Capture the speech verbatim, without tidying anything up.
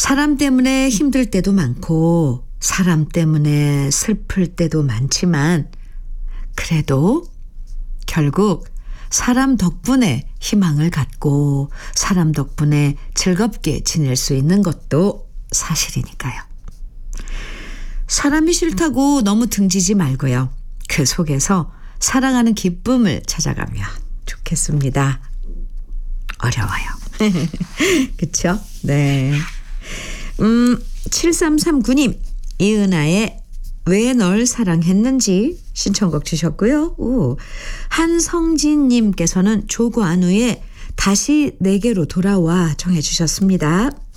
사람 때문에 힘들 때도 많고 사람 때문에 슬플 때도 많지만 그래도 결국 사람 덕분에 희망을 갖고 사람 덕분에 즐겁게 지낼 수 있는 것도 사실이니까요. 사람이 싫다고 너무 등지지 말고요. 그 속에서 사랑하는 기쁨을 찾아가면 좋겠습니다. 어려워요. 그렇죠? 네. 음, 칠삼삼구 님 이은아의 왜 널 사랑했는지 신청곡 주셨고요. 오, 한성진님께서는 조관우의 다시 내게로 돌아와 정해 주셨습니다.